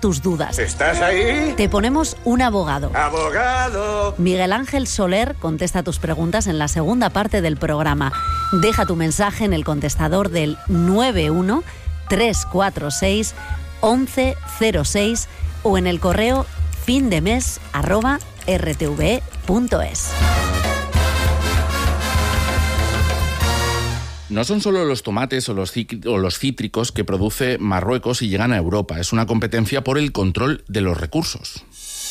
tus dudas. ¿Estás ahí? Te ponemos un abogado. ¡Abogado! Miguel Ángel Soler contesta tus preguntas en la segunda parte del programa. Deja tu mensaje en el contestador del 91 346 1106 o en el correo findemes@rtve.es. No son solo los tomates o los cítricos que produce Marruecos y llegan a Europa. Es una competencia por el control de los recursos.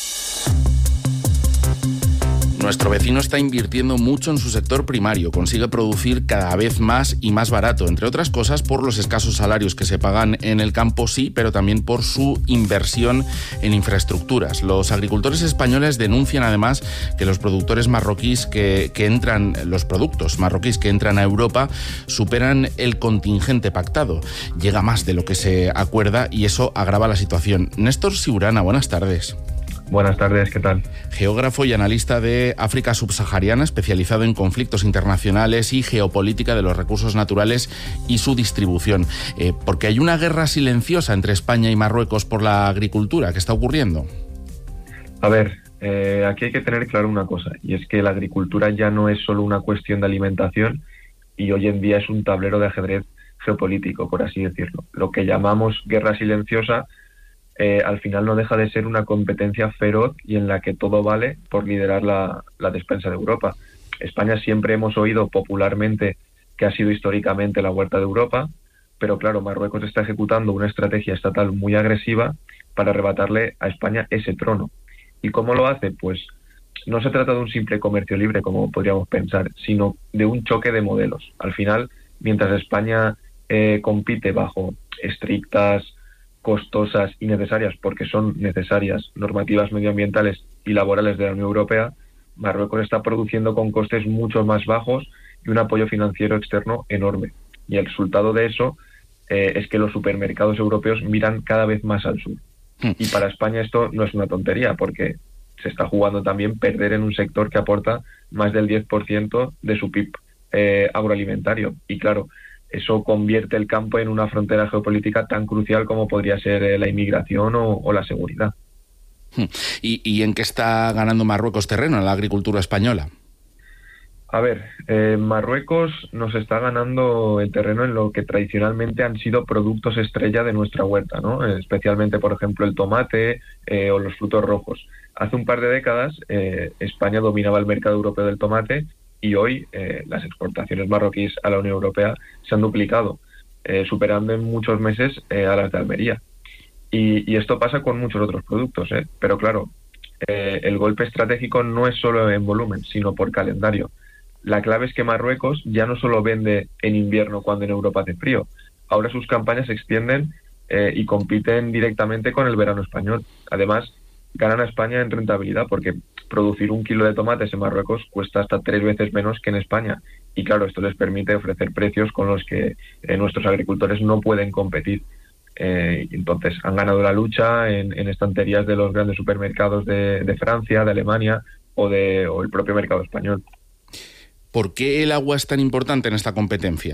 Nuestro vecino está invirtiendo mucho en su sector primario, consigue producir cada vez más y más barato, entre otras cosas por los escasos salarios que se pagan en el campo, sí, pero también por su inversión en infraestructuras. Los agricultores españoles denuncian además que los productores marroquíes los productos marroquíes que entran a Europa superan el contingente pactado. Llega más de lo que se acuerda y eso agrava la situación. Néstor Siurana, buenas tardes. Buenas tardes, ¿qué tal? Geógrafo y analista de África subsahariana, especializado en conflictos internacionales y geopolítica de los recursos naturales y su distribución. Porque hay una guerra silenciosa entre España y Marruecos por la agricultura. ¿Qué está ocurriendo? A ver, aquí hay que tener claro una cosa, y es que la agricultura ya no es solo una cuestión de alimentación y hoy en día es un tablero de ajedrez geopolítico, por así decirlo. Lo que llamamos guerra silenciosa al final no deja de ser una competencia feroz y en la que todo vale por liderar la despensa de Europa. España siempre hemos oído popularmente que ha sido históricamente la huerta de Europa, pero claro, Marruecos está ejecutando una estrategia estatal muy agresiva para arrebatarle a España ese trono. ¿Y cómo lo hace? Pues no se trata de un simple comercio libre, como podríamos pensar, sino de un choque de modelos. Al final, mientras España compite bajo estrictas, costosas y necesarias, porque son necesarias, normativas medioambientales y laborales de la Unión Europea, Marruecos está produciendo con costes mucho más bajos y un apoyo financiero externo enorme. Y el resultado de eso es que los supermercados europeos miran cada vez más al sur. Y para España esto no es una tontería, porque se está jugando también perder en un sector que aporta más del 10% de su PIB agroalimentario. Y claro, eso convierte el campo en una frontera geopolítica tan crucial como podría ser la inmigración o la seguridad. ¿Y en qué está ganando Marruecos terreno en la agricultura española? A ver, Marruecos nos está ganando el terreno en lo que tradicionalmente han sido productos estrella de nuestra huerta, ¿no? Especialmente, por ejemplo, el tomate o los frutos rojos. Hace un par de décadas España dominaba el mercado europeo del tomate y hoy las exportaciones marroquíes a la Unión Europea se han duplicado, superando en muchos meses a las de Almería. Y esto pasa con muchos otros productos, pero claro, el golpe estratégico no es solo en volumen, sino por calendario. La clave es que Marruecos ya no solo vende en invierno cuando en Europa hace frío, ahora sus campañas se extienden y compiten directamente con el verano español. Además, ganan a España en rentabilidad porque producir 1 kilo de tomates en Marruecos cuesta hasta 3 veces menos que en España. Y claro, esto les permite ofrecer precios con los que nuestros agricultores no pueden competir. Entonces, han ganado la lucha en estanterías de los grandes supermercados de Francia, de Alemania o el propio mercado español. ¿Por qué el agua es tan importante en esta competencia?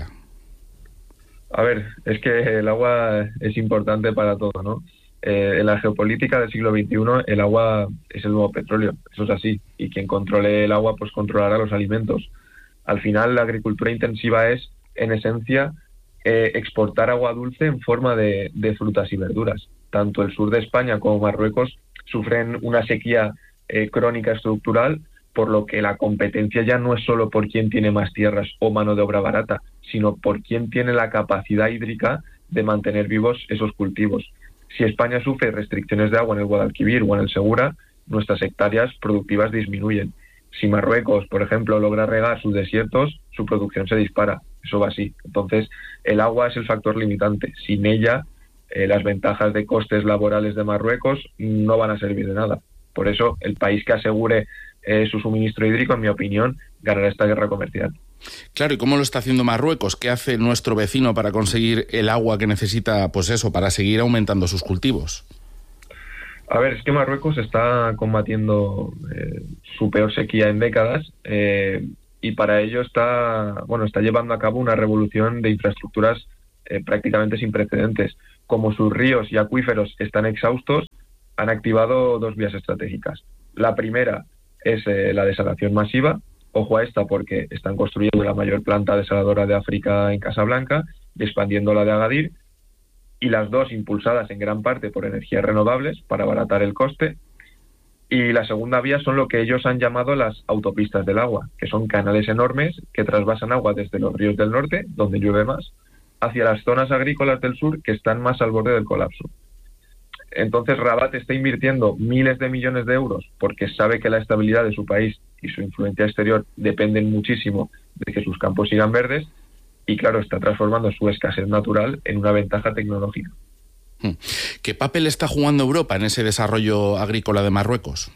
A ver, es que el agua es importante para todo, ¿no? En la geopolítica del siglo XXI el agua es el nuevo petróleo, eso es así, y quien controle el agua pues controlará los alimentos. Al final la agricultura intensiva es, en esencia, exportar agua dulce en forma de frutas y verduras. Tanto el sur de España como Marruecos sufren una sequía crónica estructural, por lo que la competencia ya no es solo por quién tiene más tierras o mano de obra barata, sino por quién tiene la capacidad hídrica de mantener vivos esos cultivos. Si España sufre restricciones de agua en el Guadalquivir o en el Segura, nuestras hectáreas productivas disminuyen. Si Marruecos, por ejemplo, logra regar sus desiertos, su producción se dispara. Eso va así. Entonces, el agua es el factor limitante. Sin ella, las ventajas de costes laborales de Marruecos no van a servir de nada. Por eso, el país que asegure su suministro hídrico, en mi opinión, ganará esta guerra comercial. Claro, ¿y cómo lo está haciendo Marruecos? ¿Qué hace nuestro vecino para conseguir el agua que necesita, pues eso, para seguir aumentando sus cultivos? A ver, es que Marruecos está combatiendo su peor sequía en décadas y para ello está llevando a cabo una revolución de infraestructuras prácticamente sin precedentes. Como sus ríos y acuíferos están exhaustos, han activado 2 vías estratégicas. La primera es la desalación masiva. Ojo a esta porque están construyendo la mayor planta desaladora de África en Casablanca y expandiendo la de Agadir, y las dos impulsadas en gran parte por energías renovables para abaratar el coste. Y la segunda vía son lo que ellos han llamado las autopistas del agua, que son canales enormes que trasvasan agua desde los ríos del norte, donde llueve más, hacia las zonas agrícolas del sur, que están más al borde del colapso. Entonces Rabat está invirtiendo miles de millones de euros porque sabe que la estabilidad de su país y su influencia exterior dependen muchísimo de que sus campos sigan verdes, y claro, está transformando su escasez natural en una ventaja tecnológica. ¿Qué papel está jugando Europa en ese desarrollo agrícola de Marruecos?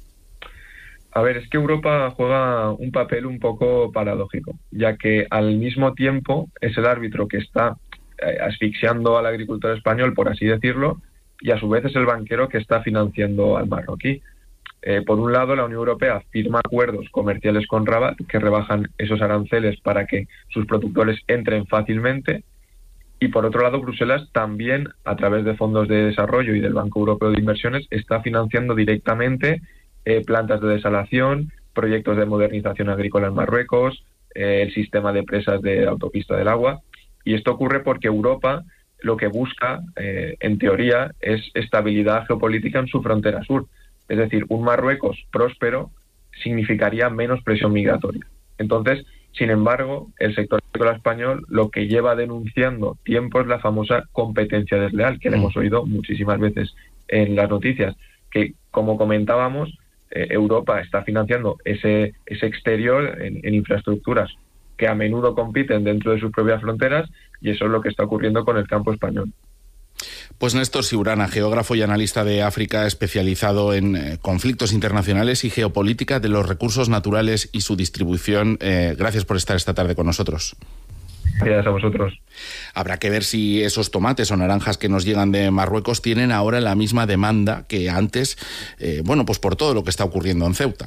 A ver, es que Europa juega un papel un poco paradójico, ya que al mismo tiempo es el árbitro que está asfixiando al agricultor español, por así decirlo, y a su vez es el banquero que está financiando al marroquí. Por un lado, la Unión Europea firma acuerdos comerciales con Rabat que rebajan esos aranceles para que sus productores entren fácilmente, y por otro lado, Bruselas también, a través de fondos de desarrollo y del Banco Europeo de Inversiones, está financiando directamente plantas de desalación, proyectos de modernización agrícola en Marruecos, el sistema de presas de autopista del agua. Y esto ocurre porque Europa lo que busca, en teoría, es estabilidad geopolítica en su frontera sur. Es decir, un Marruecos próspero significaría menos presión migratoria. Entonces, sin embargo, el sector agrícola español lo que lleva denunciando tiempo es la famosa competencia desleal, que la hemos oído muchísimas veces en las noticias, que, como comentábamos, Europa está financiando ese exterior en infraestructuras que a menudo compiten dentro de sus propias fronteras, y eso es lo que está ocurriendo con el campo español. Pues Néstor Siurana, geógrafo y analista de África, especializado en conflictos internacionales y geopolítica de los recursos naturales y su distribución. Gracias por estar esta tarde con nosotros. Gracias a vosotros. Habrá que ver si esos tomates o naranjas que nos llegan de Marruecos tienen ahora la misma demanda que antes, pues por todo lo que está ocurriendo en Ceuta.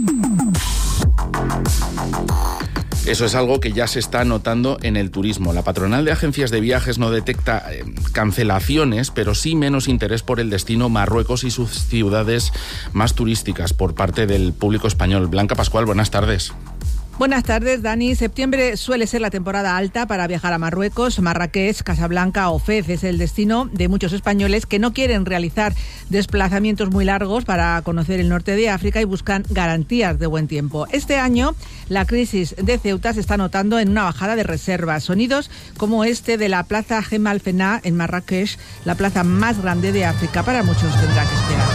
Eso es algo que ya se está notando en el turismo. La patronal de agencias de viajes no detecta cancelaciones, pero sí menos interés por el destino Marruecos y sus ciudades más turísticas por parte del público español. Blanca Pascual, buenas tardes. Buenas tardes, Dani. Septiembre suele ser la temporada alta para viajar a Marruecos. Marrakech, Casablanca o Fez es el destino de muchos españoles que no quieren realizar desplazamientos muy largos para conocer el norte de África y buscan garantías de buen tiempo. Este año, la crisis de Ceuta se está notando en una bajada de reservas. Sonidos como este de la Plaza Jemal Fena en Marrakech, la plaza más grande de África. Para muchos tendrá que esperar.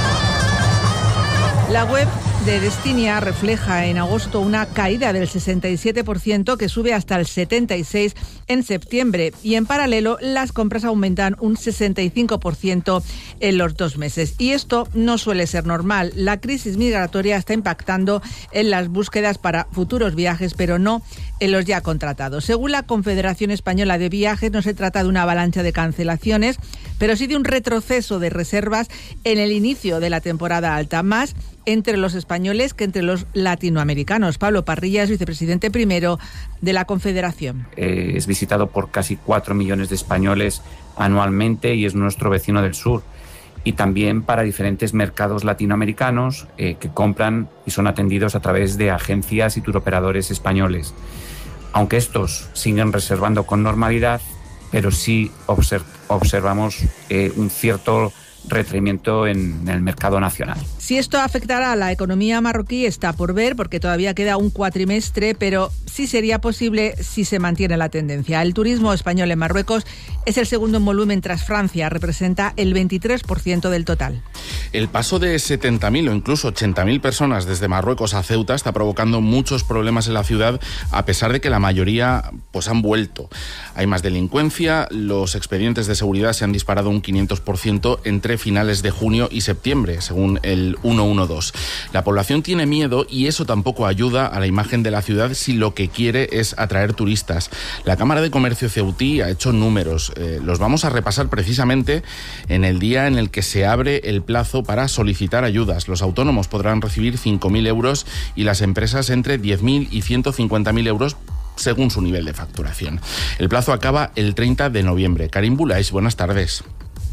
La web de Destinia refleja en agosto una caída del 67% que sube hasta el 76% en septiembre, y en paralelo las compras aumentan un 65% en los 2 meses. Y esto no suele ser normal. La crisis migratoria está impactando en las búsquedas para futuros viajes, pero no en los ya contratados. Según la Confederación Española de Viajes, no se trata de una avalancha de cancelaciones, pero sí de un retroceso de reservas en el inicio de la temporada alta, más entre los españoles que entre los latinoamericanos. Pablo Parrilla es vicepresidente primero de la Confederación. Es visitado por casi 4 millones de españoles anualmente y es nuestro vecino del sur. Y también para diferentes mercados latinoamericanos que compran y son atendidos a través de agencias y turoperadores españoles. Aunque estos siguen reservando con normalidad, pero sí observamos un cierto retraimiento en el mercado nacional. Si esto afectará a la economía marroquí está por ver, porque todavía queda un cuatrimestre, pero sí sería posible si se mantiene la tendencia. El turismo español en Marruecos es el segundo en volumen tras Francia, representa el 23% del total. El paso de 70.000 o incluso 80.000 personas desde Marruecos a Ceuta está provocando muchos problemas en la ciudad, a pesar de que la mayoría han vuelto. Hay más delincuencia, los expedientes de seguridad se han disparado un 500% entre finales de junio y septiembre, según el 112. La población tiene miedo y eso tampoco ayuda a la imagen de la ciudad si lo que quiere es atraer turistas. La Cámara de Comercio ceutí ha hecho números. Los vamos a repasar precisamente en el día en el que se abre el plazo para solicitar ayudas. Los autónomos podrán recibir 5.000 euros y las empresas entre 10.000 y 150.000 euros según su nivel de facturación. El plazo acaba el 30 de noviembre. Karim Bulais, buenas tardes.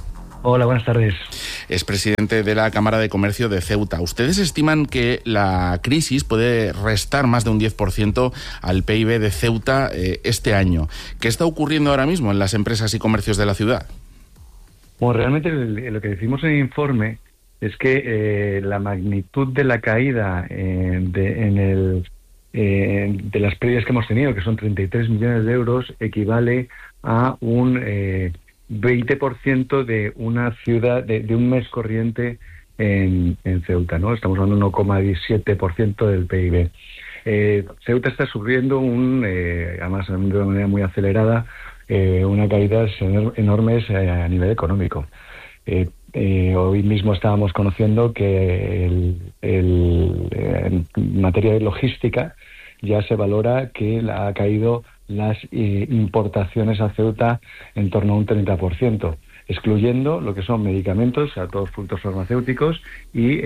Hola, buenas tardes. Es presidente de la Cámara de Comercio de Ceuta. ¿Ustedes estiman que la crisis puede restar más de un 10% al PIB de Ceuta este año? ¿Qué está ocurriendo ahora mismo en las empresas y comercios de la ciudad? Bueno, realmente lo que decimos en el informe es que la magnitud de la caída de las pérdidas que hemos tenido, que son 33 millones de euros, equivale a un 20% de una ciudad, de un mes corriente en Ceuta, ¿no? Estamos hablando de 1,17% del PIB. Ceuta está sufriendo además de una manera muy acelerada, una caídas enormes a nivel económico. Hoy mismo estábamos conociendo que en materia de logística ya se valora que ha caído las importaciones a Ceuta en torno a un 30%, excluyendo lo que son medicamentos, o sea, todos productos farmacéuticos y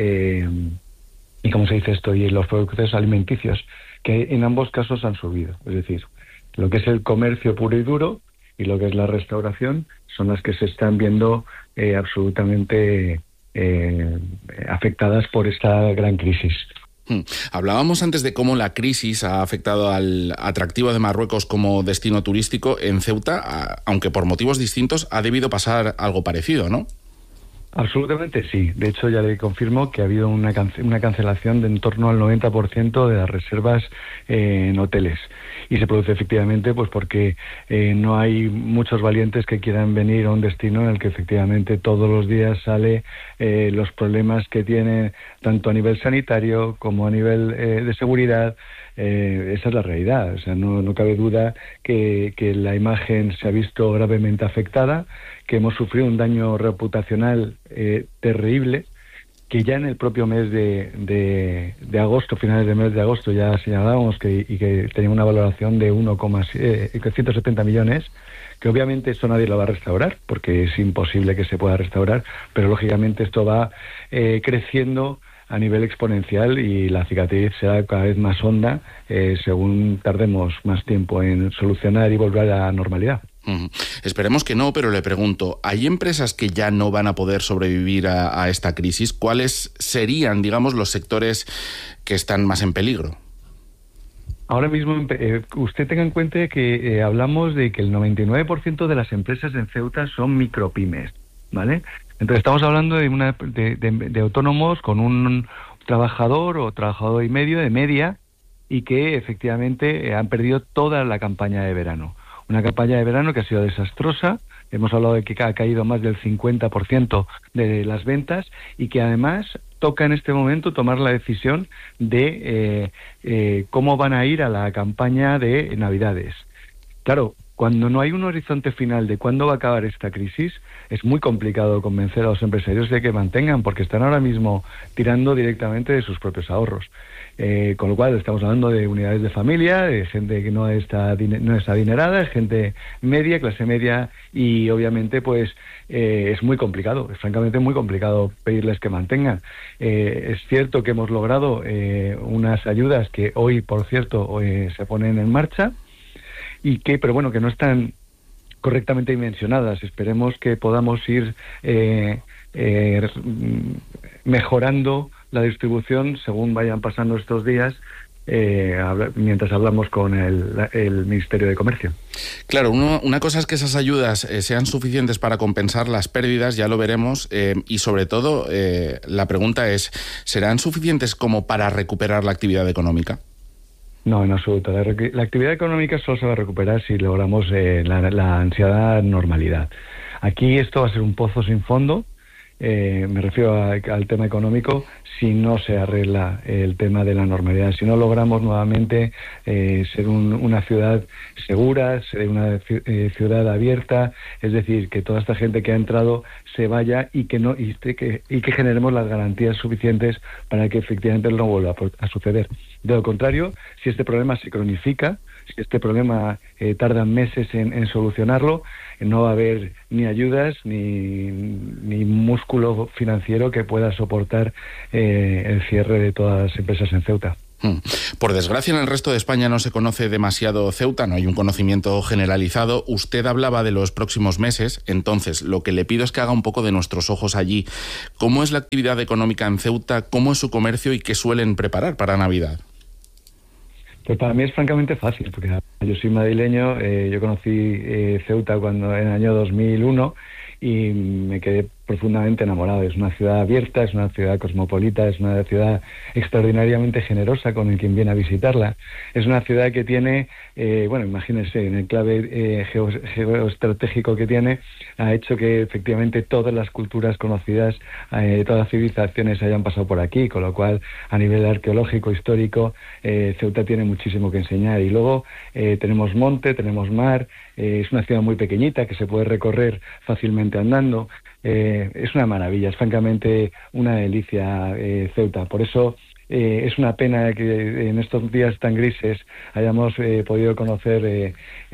como se dice esto, y los productos alimenticios, que en ambos casos han subido. Es decir, lo que es el comercio puro y duro y lo que es la restauración son las que se están viendo absolutamente afectadas por esta gran crisis. Hablábamos antes de cómo la crisis ha afectado al atractivo de Marruecos como destino turístico. En Ceuta, aunque por motivos distintos, ha debido pasar algo parecido, ¿no? Absolutamente sí. De hecho, ya le confirmo que ha habido una cancelación de en torno al 90% de las reservas en hoteles. Y se produce efectivamente pues porque no hay muchos valientes que quieran venir a un destino en el que efectivamente todos los días sale los problemas que tiene tanto a nivel sanitario como a nivel de seguridad. Esa es la realidad. O sea, no cabe duda que la imagen se ha visto gravemente afectada, que hemos sufrido un daño reputacional terrible, que ya en el propio mes de agosto, finales del mes de agosto, ya señalábamos que tenía una valoración de 170 millones, que obviamente esto nadie lo va a restaurar, porque es imposible que se pueda restaurar, pero lógicamente esto va creciendo a nivel exponencial y la cicatriz será cada vez más honda según tardemos más tiempo en solucionar y volver a la normalidad. Esperemos que no, pero le pregunto, ¿hay empresas que ya no van a poder sobrevivir a esta crisis? ¿Cuáles serían, digamos, los sectores que están más en peligro? Ahora mismo, usted tenga en cuenta que hablamos de que el 99% de las empresas en Ceuta son micropymes, ¿vale? Entonces estamos hablando de autónomos con un trabajador o trabajador y medio de media y que efectivamente han perdido toda la campaña de verano. Una campaña de verano que ha sido desastrosa. Hemos hablado de que ha caído más del 50% de las ventas y que además toca en este momento tomar la decisión de cómo van a ir a la campaña de Navidades. Claro, cuando no hay un horizonte final de cuándo va a acabar esta crisis, es muy complicado convencer a los empresarios de que mantengan, porque están ahora mismo tirando directamente de sus propios ahorros. Con lo cual estamos hablando de unidades de familia, de gente que no está adinerada, de gente media, clase media, y obviamente pues es muy complicado, es francamente muy complicado pedirles que mantengan. Es cierto que hemos logrado unas ayudas que hoy, por cierto, se ponen en marcha, pero bueno, que no están correctamente dimensionadas. Esperemos que podamos ir mejorando la distribución según vayan pasando estos días, mientras hablamos con el Ministerio de Comercio. Claro, una cosa es que esas ayudas sean suficientes para compensar las pérdidas, ya lo veremos, y sobre todo la pregunta es, ¿serán suficientes como para recuperar la actividad económica? No, en absoluto. La actividad económica solo se va a recuperar si logramos la ansiada normalidad. Aquí esto va a ser un pozo sin fondo. Me refiero al tema económico, si no se arregla el tema de la normalidad, si no logramos nuevamente ser una ciudad segura, ser una ciudad abierta, es decir, que toda esta gente que ha entrado se vaya y que generemos las garantías suficientes para que efectivamente no vuelva a suceder. De lo contrario, si este problema se cronifica, si este problema tarda meses en solucionarlo, no va a haber ni ayudas ni músculo financiero que pueda soportar el cierre de todas las empresas en Ceuta. Por desgracia, en el resto de España no se conoce demasiado Ceuta, no hay un conocimiento generalizado. Usted hablaba de los próximos meses, entonces lo que le pido es que haga un poco de nuestros ojos allí. ¿Cómo es la actividad económica en Ceuta? ¿Cómo es su comercio y qué suelen preparar para Navidad? Pues para mí es francamente fácil, porque yo soy madrileño, yo conocí Ceuta cuando en el año 2001 y me quedé profundamente enamorado. Es una ciudad abierta, es una ciudad cosmopolita, es una ciudad extraordinariamente generosa con el quien viene a visitarla. Es una ciudad que tiene, imagínense, en el clave geoestratégico que tiene, ha hecho que efectivamente todas las culturas conocidas, todas las civilizaciones hayan pasado por aquí, con lo cual a nivel arqueológico, histórico, Ceuta tiene muchísimo que enseñar. Y luego tenemos monte, tenemos mar, es una ciudad muy pequeñita que se puede recorrer fácilmente andando. Es una maravilla, es francamente una delicia Ceuta. Por eso es una pena que en estos días tan grises hayamos podido conocer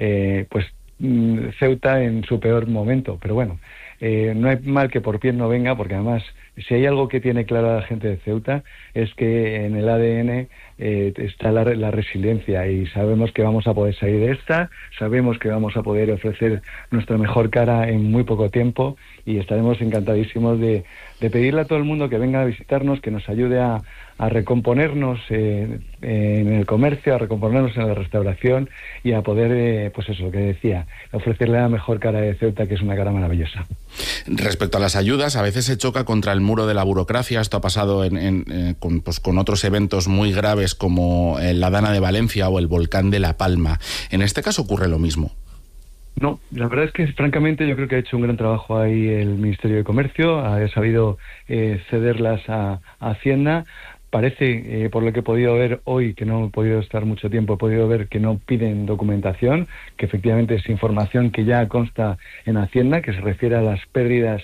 Ceuta en su peor momento. Pero bueno, no hay mal que por bien no venga, porque además, si hay algo que tiene clara la gente de Ceuta, es que en el ADN está la resiliencia, y sabemos que vamos a poder salir de esta, sabemos que vamos a poder ofrecer nuestra mejor cara en muy poco tiempo, y estaremos encantadísimos de pedirle a todo el mundo que venga a visitarnos, que nos ayude a recomponernos en el comercio, a recomponernos en la restauración y a poder, lo que decía, ofrecerle la mejor cara de Ceuta, que es una cara maravillosa. Respecto a las ayudas, a veces se choca contra el muro de la burocracia. Esto ha pasado con otros eventos muy graves como la Dana de Valencia o el volcán de La Palma. ¿En este caso ocurre lo mismo? No, la verdad es que francamente yo creo que ha hecho un gran trabajo ahí el Ministerio de Comercio, ha sabido cederlas a Hacienda. Parece, por lo que he podido ver hoy, que no he podido estar mucho tiempo, he podido ver que no piden documentación, que efectivamente es información que ya consta en Hacienda, que se refiere a las pérdidas,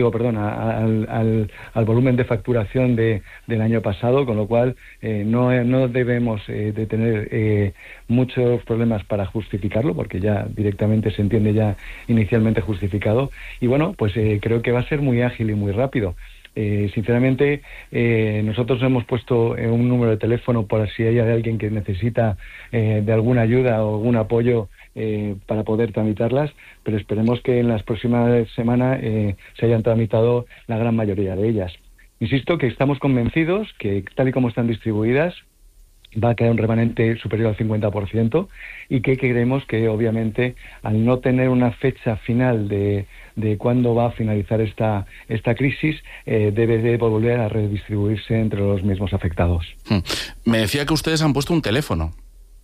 al volumen de facturación del año pasado, con lo cual no debemos de tener muchos problemas para justificarlo, porque ya directamente se entiende ya inicialmente justificado. Y bueno, pues creo que va a ser muy ágil y muy rápido. Sinceramente, nosotros hemos puesto un número de teléfono por si hay alguien que necesita de alguna ayuda o algún apoyo para poder tramitarlas, pero esperemos que en las próximas semanas se hayan tramitado la gran mayoría de ellas. Insisto que estamos convencidos que, tal y como están distribuidas, va a quedar un remanente superior al 50%, y que creemos que, obviamente, al no tener una fecha final de cuándo va a finalizar esta crisis, debe de volver a redistribuirse entre los mismos afectados. Me decía que ustedes han puesto un teléfono.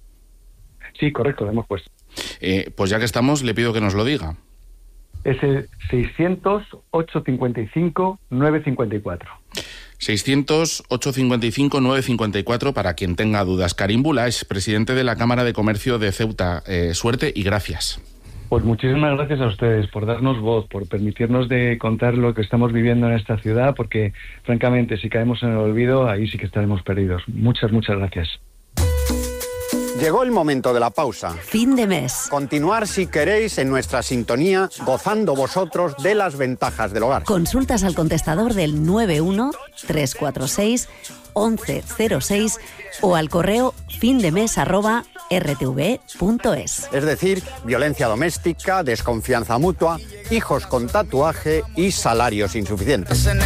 Sí, correcto, lo hemos puesto. Pues ya que estamos, le pido que nos lo diga. Es el 600-855-954. 600-855-954 para quien tenga dudas. Karim Bula es presidente de la Cámara de Comercio de Ceuta. Suerte y gracias. Pues muchísimas gracias a ustedes por darnos voz, por permitirnos de contar lo que estamos viviendo en esta ciudad, porque francamente, si caemos en el olvido, ahí sí que estaremos perdidos. Muchas gracias. Llegó el momento de la pausa. Fin de mes. Continuar, si queréis, en nuestra sintonía, gozando vosotros de las ventajas del hogar. Consultas al contestador del 91-346-1106 o al correo findemes@rtv.es. Es decir, violencia doméstica, desconfianza mutua, hijos con tatuaje y salarios insuficientes.